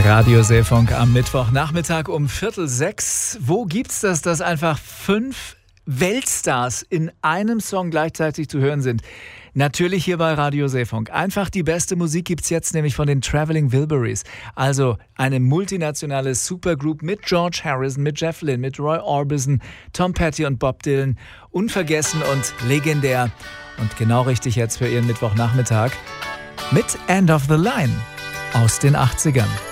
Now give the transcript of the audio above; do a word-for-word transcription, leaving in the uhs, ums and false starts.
Radio Seefunk am Mittwochnachmittag um Viertel sechs. Wo gibt's das, dass einfach fünf Weltstars in einem Song gleichzeitig zu hören sind? Natürlich hier bei Radio Seefunk. Einfach die beste Musik gibt's jetzt nämlich von den Traveling Wilburys. Also eine multinationale Supergroup mit George Harrison, mit Jeff Lynne, mit Roy Orbison, Tom Petty und Bob Dylan. Unvergessen und legendär. Und genau richtig jetzt für Ihren Mittwochnachmittag mit End of the Line aus den achtzigern.